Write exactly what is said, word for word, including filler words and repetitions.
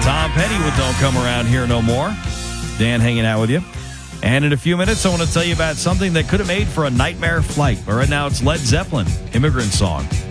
Tom Petty with Don't Come Around Here No More. Dan hanging out with you. And in a few minutes, I want to tell you about something that could have made for a nightmare flight. But right now, it's Led Zeppelin, Immigrant Song.